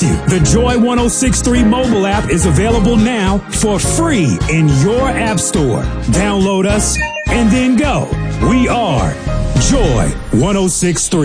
The Joy 1063 mobile app is available now for free in your app store. Download us and then go. We are Joy 1063.